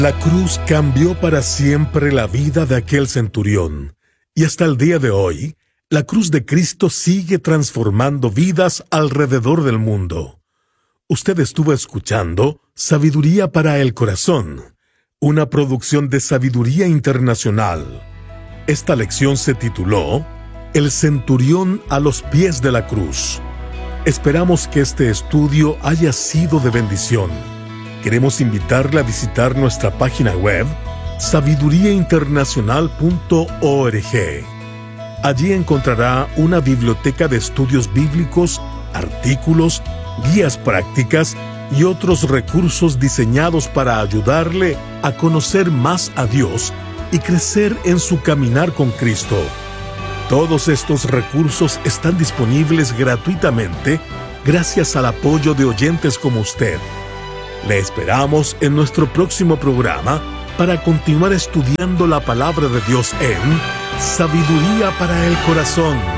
La cruz cambió para siempre la vida de aquel centurión, y hasta el día de hoy, la cruz de Cristo sigue transformando vidas alrededor del mundo. Usted estuvo escuchando Sabiduría para el Corazón, una producción de Sabiduría Internacional. Esta lección se tituló El centurión a los pies de la cruz. Esperamos que este estudio haya sido de bendición. Queremos invitarle a visitar nuestra página web sabiduriainternacional.org. Allí encontrará una biblioteca de estudios bíblicos, artículos, guías prácticas y otros recursos diseñados para ayudarle a conocer más a Dios y crecer en su caminar con Cristo. Todos estos recursos están disponibles gratuitamente gracias al apoyo de oyentes como usted. Le esperamos en nuestro próximo programa para continuar estudiando la palabra de Dios en Sabiduría para el Corazón.